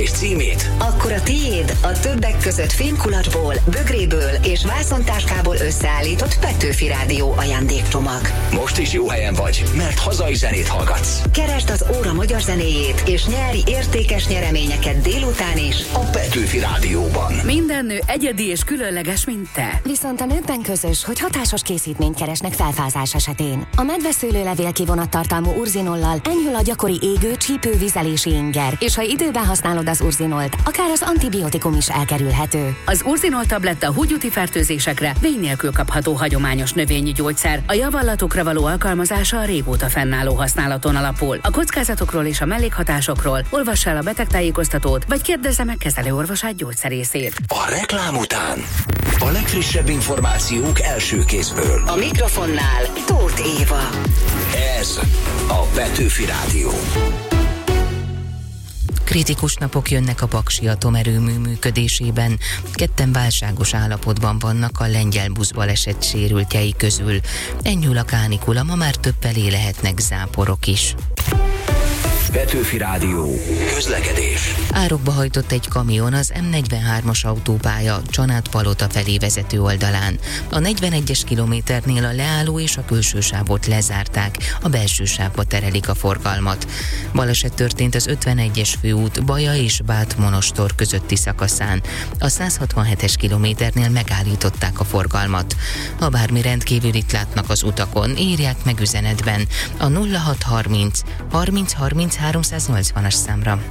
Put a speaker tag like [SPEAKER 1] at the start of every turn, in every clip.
[SPEAKER 1] kérdés címét?
[SPEAKER 2] Akkor a tiéd a többek között filmkulacsból, bögréből és vászontáskából összeállított Petőfi Rádió ajándékcsomag.
[SPEAKER 1] Most is jó helyen vagy, mert hazai zenét hallgatsz.
[SPEAKER 2] Keresd az óra magyar zenéjét, és nyerj értékes nyereményeket délután is
[SPEAKER 1] A Petőfi Rádióban.
[SPEAKER 3] Minden nő egyedi és különleges, mint te.
[SPEAKER 4] Viszont a nőkben közös, hogy hatásos készítményt keresnek felfázás esetén. A medveszőlőlevél kivonattartalmú urzinollal enyhül a gyakori égő, csípő, vizelési inger, és ha időben használod az urzinolt, akár az antibiotikum is elkerülhető.
[SPEAKER 3] Az urzinol tabletta húgyúti fertőzésekre vény nélkül kapható hagyományos növényi gyógyszer. A javallatokra való alkalmazása a régóta fennálló használaton alapul. A kockázatokról és a mellékhatásokról olvass el a betegtájékoztatót, vagy kérdezze meg kezelőorvosát, gyógyszerészét.
[SPEAKER 1] A reklám után a legfrissebb információk első kézből.
[SPEAKER 2] A mikrofonnál Tóth Éva.
[SPEAKER 1] Ez a Petőfi Rádió.
[SPEAKER 5] Kritikus napok jönnek a paksi atomerőmű működésében. Ketten válságos állapotban vannak a lengyel buszbaleset sérültjei közül. Enyhül a kánikula, ma már több felé lehetnek záporok is.
[SPEAKER 1] Petőfi Rádió. Közlekedés.
[SPEAKER 5] Árokba hajtott egy kamion az M43-as autópálya Csanádpalota felé vezető oldalán. A 41-es kilométernél a leálló és a külső sávot lezárták, a belső sávba terelik a forgalmat. Baleset történt az 51-es főút Baja és Bát-Monostor közötti szakaszán. A 167-es kilométernél megállították a forgalmat. Ha bármi rendkívülit látnak az utakon, írják meg üzenetben a 0630 30 30 380-as számra.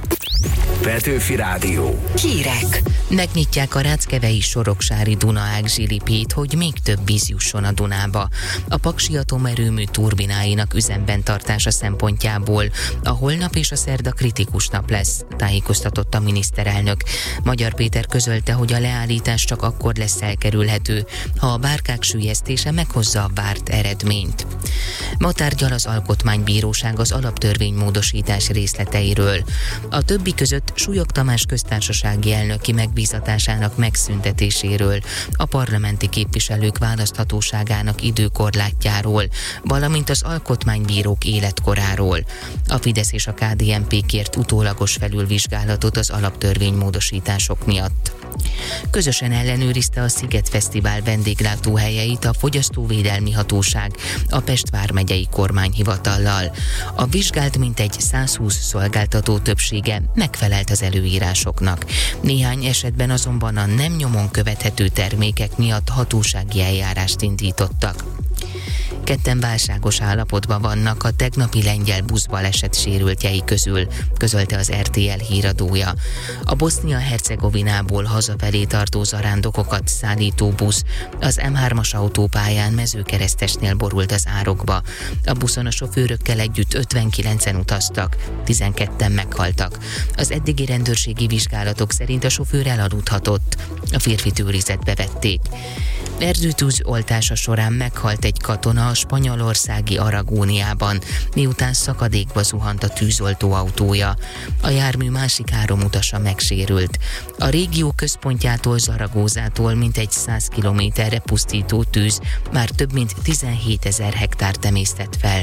[SPEAKER 1] Petőfi Rádió.
[SPEAKER 2] Hírek.
[SPEAKER 5] Megnyitják a Ráckevei Soroksári Dunaág zsilipét, hogy még több víz jusson a Dunába. A paksi atomerőmű turbináinak üzemben tartása szempontjából a holnap és a szerda kritikus nap lesz, tájékoztatott a miniszterelnök. Magyar Péter közölte, hogy a leállítás csak akkor lesz elkerülhető, ha a bárkák süllyesztése meghozza a várt eredményt. Ma tárgyal az Alkotmánybíróság az alaptörvénymódosítás részleteiről. A többi között Súlyog Tamás köztársasági elnöki megbízatásának megszüntetéséről, a parlamenti képviselők választhatóságának időkorlátjáról, valamint az alkotmánybírók életkoráról. A Fidesz és a KDNP kért utólagos felülvizsgálatot az alaptörvénymódosítások miatt. Közösen ellenőrizte a Sziget Fesztivál vendéglátóhelyeit a Fogyasztóvédelmi Hatóság a Pest vármegyei kormányhivatallal. A vizsgált mintegy 120 szolgáltató többsége megfelelt az előírásoknak. Néhány esetben azonban a nem nyomon követhető termékek miatt hatósági eljárást indítottak. Ketten válságos állapotban vannak a tegnapi lengyel buszbaleset sérültjei közül, közölte az RTL híradója. A Bosznia-Hercegovinából hazafelé tartó zarándokokat szállító busz az M3-as autópályán Mezőkeresztesnél borult az árokba. A buszon a sofőrökkel együtt 59-en utaztak, 12-en meghaltak. Az eddigi rendőrségi vizsgálatok szerint a sofőr elaludhatott, a férfit őrizetbe vették. Erdőtűz oltása során meghalt egy katona a spanyolországi Aragóniában, miután szakadékba zuhant a tűzoltó autója. A jármű másik 3 utasa megsérült. A régió központjától, Zaragózától mintegy 100 kilométerre pusztító tűz már több mint 17 000 hektárt emésztett fel.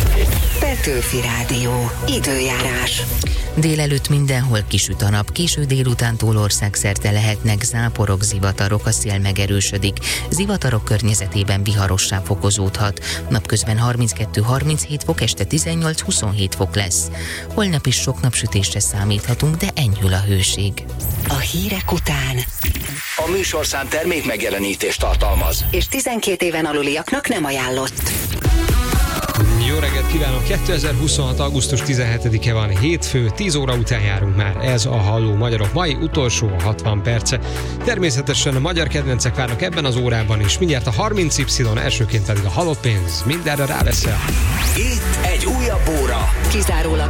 [SPEAKER 2] Petőfi Rádió. Időjárás.
[SPEAKER 5] Délelőtt mindenhol kisüt a nap, késő délutántól országszerte lehetnek záporok, zivatarok, a szél megerősödik. Zivatarok környezetében viharossá fokozódhat. Napközben 32-37 fok, este 18-27 fok lesz. Holnap is sok napsütésre számíthatunk, de enyhül a hőség.
[SPEAKER 2] A hírek után.
[SPEAKER 1] A műsorszám termék megjelenítést tartalmaz.
[SPEAKER 2] És 12 éven aluliaknak nem ajánlott.
[SPEAKER 6] Jó reggelt kívánok! 2026. augusztus 17-e van, hétfő, 10 óra után járunk már. Ez a Halló Magyarok mai utolsó 60 perce. Természetesen a magyar kedvencek várnak ebben az órában is. Mindjárt a 30Y, elsőként pedig a halott pénz. Mindenre ráveszel.
[SPEAKER 1] Itt egy újabb óra.
[SPEAKER 2] Kizárólag